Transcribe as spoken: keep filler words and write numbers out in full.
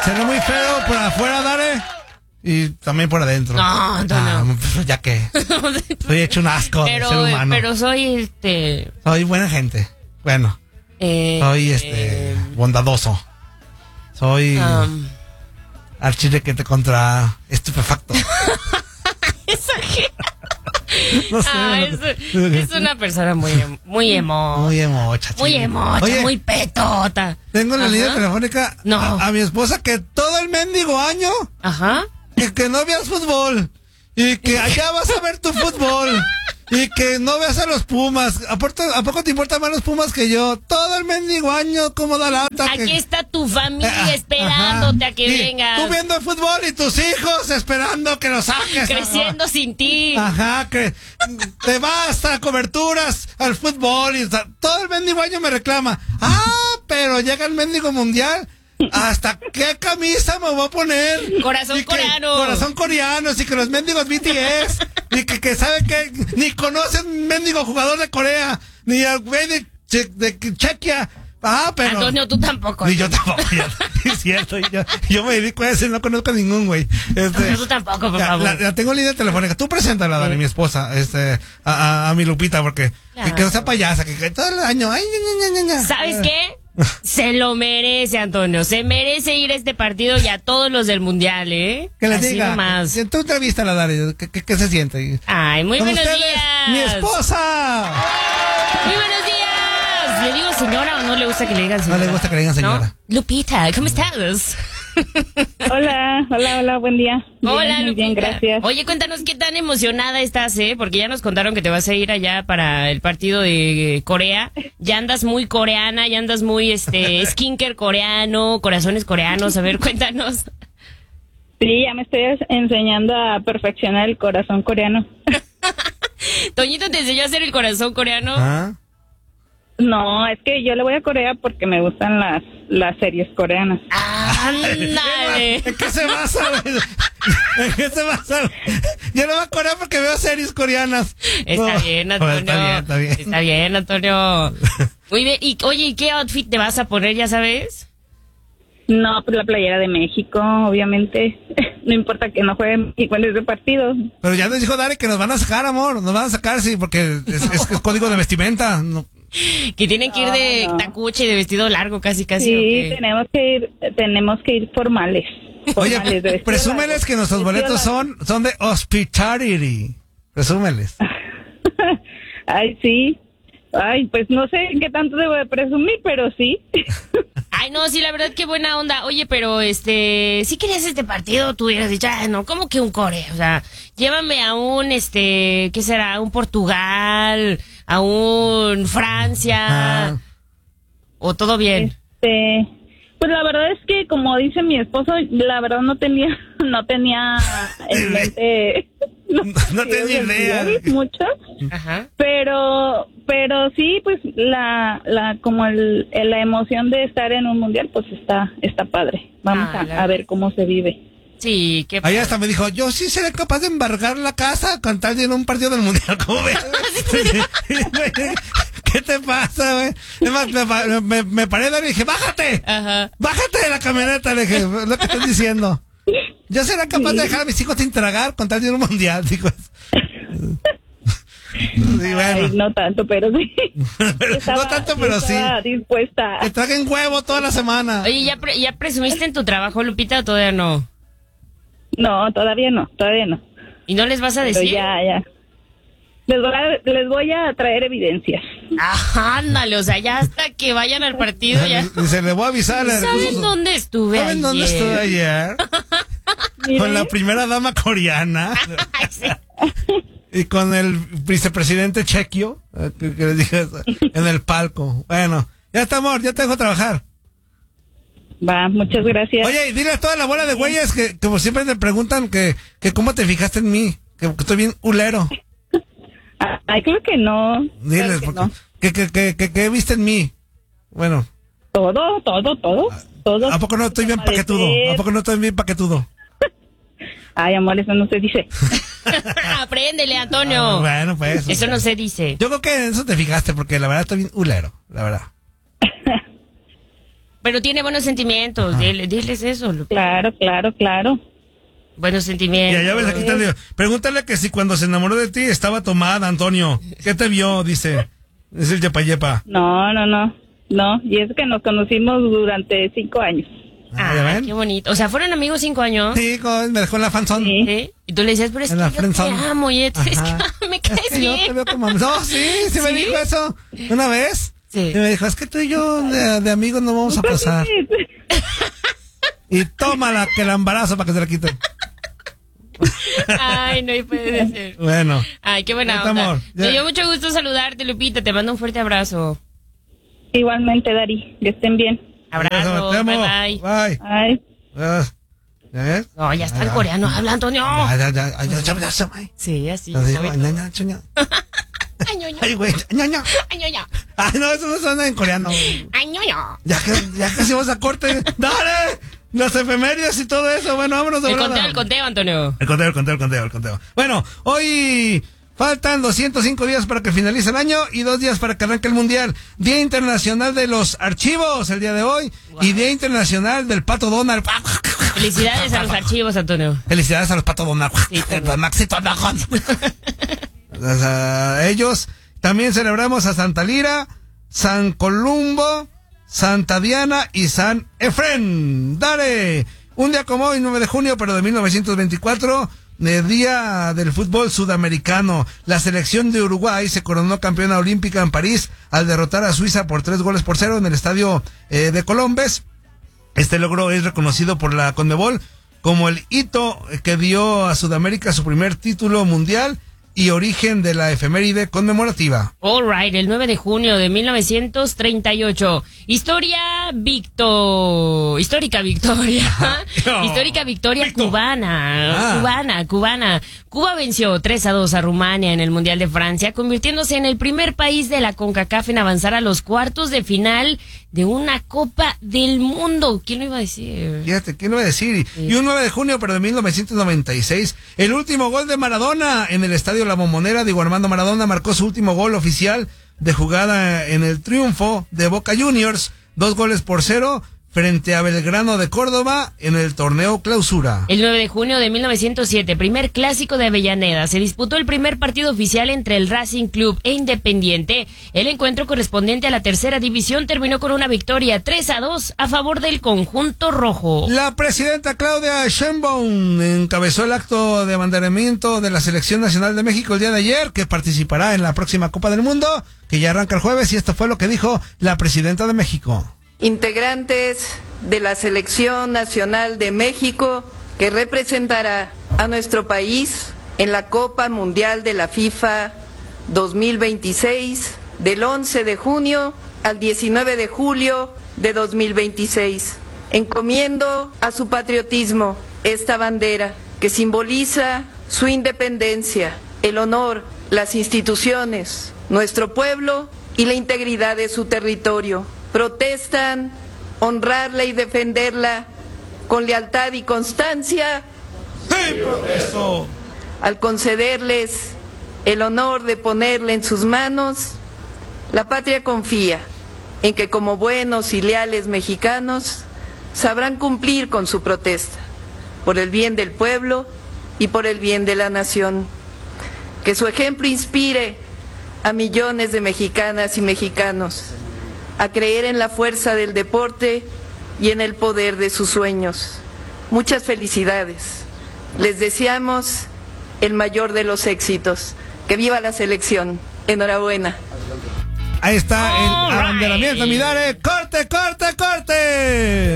Será muy feo por afuera, Dare. Y también por adentro. No, Antonio. Ah, pues ya que. Soy hecho un asco pero, de ser humano. Pero soy este. Soy buena gente. Bueno. Eh, soy este. Eh, bondadoso. Soy. Um, archirequete contra estupefacto. ¿Eso qué? No sé. Ah, es, es una persona muy, muy emo. Muy emocha. Muy emocha, Oye, muy petota. Tengo en la Ajá. línea telefónica no. a, a mi esposa que todo el mendigo año. Ajá. Que, que no veas fútbol. Y que allá vas a ver tu fútbol. Y que no veas a los Pumas. ¿A poco, ¿A poco te importan más los Pumas que yo? Todo el mendigo año, como da lata. Aquí que... está tu familia eh, esperándote ajá. a que y vengas. Tú viendo el fútbol y tus hijos esperando que lo saques. Creciendo ajá. sin ti. Ajá, que te vas a coberturas al fútbol. Y todo el mendigo año me reclama. Ah, pero llega el mendigo mundial. ¿Hasta qué camisa me voy a poner? Corazón que, coreano. Corazón coreano, y que los mendigos B T S, y que, que sabe que ni conocen mendigo jugador de Corea, ni al güey de, che, de Chequia. Ah, pero. Antonio, tú tampoco. Ni yo tampoco. Ya, es cierto. Yo, yo me dedico a eso y no conozco a ningún güey. Este, no, tú tampoco, por la, favor. La, la tengo en línea telefónica. Tú preséntala, Dani, sí. mi esposa, este, a, a, a mi Lupita, porque claro. que, que no sea payasa, que, que todo el año. Ay, ña, ña, ña, ña. ¿Sabes qué? Se lo merece, Antonio. Se merece ir a este partido y a todos los del mundial, ¿eh? Que les Así diga. Nomás. En tu entrevista, la Dani, ¿qué, qué, qué se siente? Ay, muy Con buenos ustedes, días. ¡Mi esposa! Muy buenos días. ¿Le digo señora o no le gusta que le digan señora? No le gusta que le digan señora. ¿No? Lupita, ¿cómo estás? Hola, hola, hola, buen día. Hola, bien, Lupita. Bien, gracias. Oye, cuéntanos qué tan emocionada estás, ¿eh? Porque ya nos contaron que te vas a ir allá para el partido de Corea. Ya andas muy coreana, ya andas muy, este, skincare coreano, corazones coreanos. A ver, cuéntanos. Sí, ya me estoy enseñando a perfeccionar el corazón coreano. ¿Toñito te enseñó a hacer el corazón coreano? ¿Ah? No, es que yo le voy a Corea porque me gustan las las series coreanas. ¡Ándale! ¿En qué se basa? ¿En qué se basa? Yo no voy a Corea porque veo series coreanas. Está no. bien, Antonio. Está bien, está bien. Está bien, Antonio. Muy bien. Y, oye, ¿y qué outfit te vas a poner, ya sabes? No, pues la playera de México, obviamente. No importa que no jueguen igual ese partido. Pero ya nos dijo Dari que nos van a sacar, amor. Nos van a sacar, sí, porque es, es, es código de vestimenta. No. Que tienen que ir de no, no. tacuche y de vestido largo, casi, casi. Sí, tenemos que ir, tenemos que ir formales. formales Oye, presúmeles largo. Que nuestros boletos son, son de hospitality. Presúmeles. Ay, sí. Ay, pues no sé en qué tanto debo de presumir, pero sí. Ay, no, sí, la verdad, qué buena onda. Oye, pero, este, si querías este partido, tú hubieras dicho, ay, no, ¿cómo que un Corea? O sea, llévame a un, este, ¿qué será? Un Portugal, a un Francia, ah. o todo bien. Este, pues la verdad es que, como dice mi esposo, la verdad no tenía, no tenía en mente... No, no tenía idea. Mucho, Ajá. pero pero sí, pues la la como el, el la emoción de estar en un mundial, pues está está padre. Vamos ah, a, a ver cómo se vive. Sí, qué ahí hasta me dijo, yo sí seré capaz de embargar la casa con tal de en un partido del mundial. ¿Cómo ves? ¿Qué te pasa, güey? Además, me, me, me paré y dije, bájate, Ajá. bájate de la camioneta, le dije, lo que estás diciendo. Yo será capaz sí. de dejar a mis hijos sin tragar con tal de un mundial, digo. Sí, bueno. Ay, no tanto, pero sí. Estaba, no tanto, pero sí. Dispuesta. Que traguen huevo toda la semana. Oye, ¿ya, pre- ¿ya presumiste en tu trabajo, Lupita, o todavía no? No, todavía no, todavía no. ¿Y no les vas a decir? Pero ya, ya. Les voy, a, les voy a traer evidencias. Ajá, ándale, o sea, ya hasta que vayan al partido ya. Y se le voy a avisar. ¿Saben dónde estuve ¿Saben ayer? dónde estuve ayer? Con la primera dama coreana. Sí. Y con el vicepresidente Chequio, que, que les dije en el palco. Bueno, ya está, amor, ya te dejo trabajar. Va, muchas gracias. Oye, y dile a toda la bola de güeyes que como siempre te preguntan que, que cómo te fijaste en mí, que, que estoy bien hulero. Ay, creo que no. Diles, que, porque, no. que, que, que, que, que viste en mí. Bueno. Todo, todo, todo. todo ¿A poco no estoy bien paquetudo? ¿A poco no estoy bien paquetudo? Ay, amor, eso no se dice. Apréndele, Antonio. Ah, bueno, pues. Eso no se dice. Yo creo que en eso te fijaste, porque la verdad estoy bien hulero, la verdad. Pero tiene buenos sentimientos, dile, diles eso. Lupita. Claro, claro, claro. Buenos sentimientos. Ya, ya ves, aquí está el video. Pregúntale que si cuando se enamoró de ti estaba tomada, Antonio. ¿Qué te vio? Dice. Es el yepa yepa. No, no, no. No, y es que nos conocimos durante cinco años. Ah, ¿ya Ah, ven? qué bonito. O sea, ¿fueron amigos cinco años? Sí, con- me dejó en la fanzón. Sí. ¿Sí? Y tú le dices, pero es En que la yo te friendzone. amo y es que Ajá. me Es caes que yo te bien. veo como... No, sí, sí me ¿Sí? dijo eso. Una vez. Sí. Y me dijo, es que tú y yo de, de amigos no vamos a pasar. Y tómala, que la embarazo para que se la quite. Ay, no puede ser. Bueno. Ay, qué buena Neta, onda. amor, ya. Me dio mucho gusto saludarte, Lupita. Te mando un fuerte abrazo. Igualmente, Dari, que estén bien. Abrazo, Te amo. bye bye. Bye. Ay. Ah, ¿Ya ves? No, ya está Ya, el ya. coreano, habla Antonio. Ya, ya, ya, ya, ya, ya, ya, ya. Sí, así. Lo digo, joven. ña, ña, chuña. Ay, ñoño. Ay, güey, ña, ña. Ay, ñoño. Ay, no, eso no suena en coreano. Ay, ñoño. Ya que, ya casi vamos a corte. ¡Dale! Las efemérides y todo eso. Bueno, vámonos de El volada. conteo, el conteo, Antonio. El conteo, el conteo, el conteo, el conteo. Bueno, hoy faltan doscientos cinco días para que finalice el año y dos días para que arranque el Mundial. Día Internacional de los Archivos el día de hoy y Día Internacional del Pato Donald. Felicidades a los archivos, Antonio. Felicidades a los Pato Donald. Sí, también. El Maxito Donald. O sea, ellos también celebramos a Santa Lira, San Columbo, Santa Diana y San Efrén. Dale. Un día como hoy, nueve de junio, pero de mil novecientos veinticuatro, el día del fútbol sudamericano. La selección de Uruguay se coronó campeona olímpica en París al derrotar a Suiza por tres goles por cero en el estadio eh, de Colombes. Este logro es reconocido por la Conmebol como el hito que dio a Sudamérica su primer título mundial y origen de la efeméride conmemorativa. All right, el nueve de junio de mil novecientos treinta y ocho. Historia Victor... Histórica victoria. No. Histórica victoria Victor. cubana. Ah. Cubana, cubana. Cuba venció tres a dos a Rumania en el Mundial de Francia, convirtiéndose en el primer país de la CONCACAF en avanzar a los cuartos de final de una Copa del Mundo. ¿Quién lo iba a decir? Fíjate, ¿quién lo iba a decir? Y un nueve de junio, pero de mil novecientos noventa y seis, el último gol de Maradona en el estadio La Bombonera. Diego Armando Maradona marcó su último gol oficial de jugada en el triunfo de Boca Juniors, dos goles por cero, frente a Belgrano de Córdoba en el torneo Clausura. El nueve de junio de mil novecientos siete, primer clásico de Avellaneda, se disputó el primer partido oficial entre el Racing Club e Independiente. El encuentro correspondiente a la tercera división terminó con una victoria tres a dos a favor del conjunto rojo. La presidenta Claudia Sheinbaum encabezó el acto de abanderamiento de la Selección Nacional de México el día de ayer, que participará en la próxima Copa del Mundo, que ya arranca el jueves, y esto fue lo que dijo la presidenta de México. Integrantes de la Selección Nacional de México, que representará a nuestro país en la Copa Mundial de la FIFA dos mil veintiséis, del once de junio al diecinueve de julio de dos mil veintiséis. Encomiendo a su patriotismo esta bandera que simboliza su independencia, el honor, las instituciones, nuestro pueblo y la integridad de su territorio. Protestan honrarla y defenderla con lealtad y constancia. ¡Sí, protesto! Al concederles el honor de ponerla en sus manos, la patria confía en que como buenos y leales mexicanos sabrán cumplir con su protesta por el bien del pueblo y por el bien de la nación. Que su ejemplo inspire a millones de mexicanas y mexicanos a creer en la fuerza del deporte y en el poder de sus sueños. Muchas felicidades. Les deseamos el mayor de los éxitos. Que viva la selección. Enhorabuena. Ahí está el All right. abanderamiento, mi Dare. ¡Corte, corte, corte!